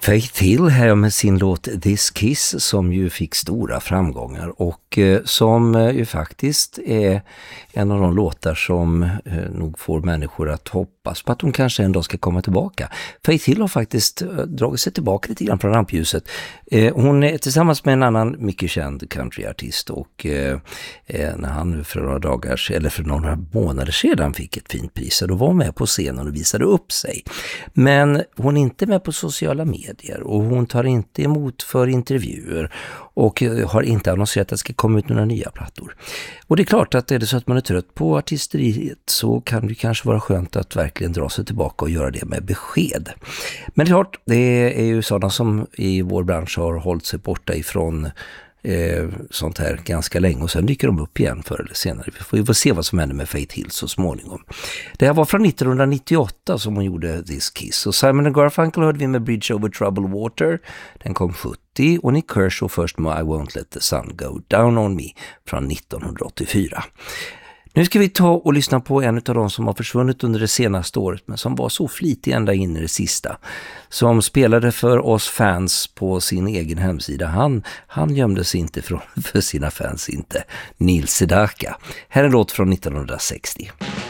Faith Hill här med sin låt This Kiss som ju fick stora framgångar och som ju faktiskt är en av de låtar som nog får människor att hoppas på att hon kanske en dag ska komma tillbaka. Faith Hill har faktiskt dragit sig tillbaka lite grann från rampljuset. Hon är tillsammans med en annan mycket känd countryartist och när han för några dagar eller för några månader sedan fick ett fint pris, då var hon med på scenen och visade upp sig. Men hon är inte med på sociala medier och hon tar inte emot för intervjuer och har inte annonserat att det ska komma ut några nya plattor. Och det är klart att är det så att man är trött på artisteriet så kan det kanske vara skönt att verkligen dra sig tillbaka och göra det med besked. Men det är klart, det är ju sådana som i vår bransch har hållit sig borta ifrån sånt här ganska länge och sen dyker de upp igen förr eller senare. Vi får se vad som händer med Faith Hill så småningom. Det här var från 1998 som hon gjorde This Kiss. Och Simon & Garfunkel hörde vi med Bridge Over Troubled Water. Den kom 70 och Nick Kershaw först med I Won't Let the Sun Go Down On Me från 1984. Nu ska vi ta och lyssna på en av de som har försvunnit under det senaste året men som var så flitig ända in i det sista. Som spelade för oss fans på sin egen hemsida. Han gömde sig inte för sina fans inte. Neil Sedaka. Här är en låt från 1960.